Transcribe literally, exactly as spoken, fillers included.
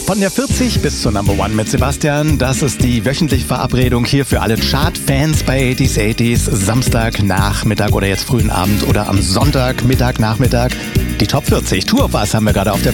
Von der vierzig bis zur Number One mit Sebastian. Das ist die wöchentliche Verabredung hier für alle Chart-Fans bei achtziger, achtziger. Samstagnachmittag oder jetzt frühen Abend oder am Sonntagmittag, Nachmittag. Die Top vierzig. Tour of Us haben wir gerade auf der